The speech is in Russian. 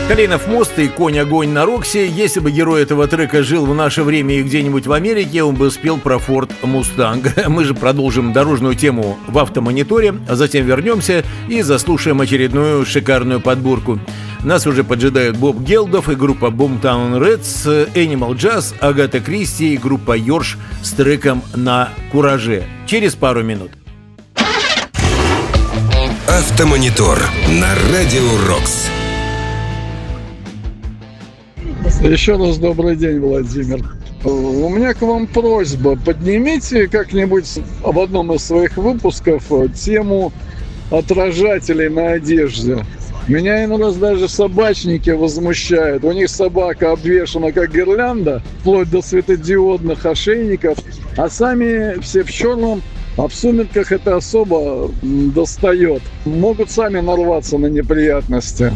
Калинов мост и конь-огонь на Рокси. Если бы герой этого трека жил в наше время и где-нибудь в Америке, он бы спел про Форд Мустанг. Мы же продолжим дорожную тему в автомониторе, а затем вернемся и заслушаем очередную шикарную подборку. Нас уже поджидают Боб Гелдов и группа Boomtown Rats, Animal Jazz, Агата Кристи и группа Йорш с треком «На кураже». Через пару минут. Автомонитор на Радио Рокс. Еще раз добрый день, Владимир. У меня к вам просьба. Поднимите как-нибудь в одном из своих выпусков тему отражателей на одежде. Меня иной раз даже собачники возмущают. У них собака обвешана как гирлянда, вплоть до светодиодных ошейников, а сами все в черном, а в сумерках это особо достает. Могут сами нарваться на неприятности.